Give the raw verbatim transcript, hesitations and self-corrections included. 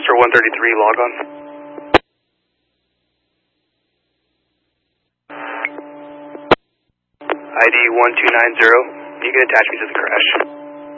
Foster one thirty-three, log on. I D one two nine zero, you can attach me to the crash.